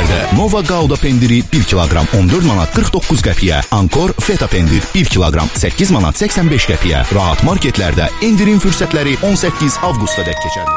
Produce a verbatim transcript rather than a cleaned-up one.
marketlərdə Nova Gouda pendiri bir kiloqram on dörd manat qırx doqquz qəpiyə, Ankor Feta pendir bir kiloqram səkkiz manat səksən beş qəpiyə. Rahat marketlərdə endirim fürsətləri on səkkiz avqusta dək keçərli.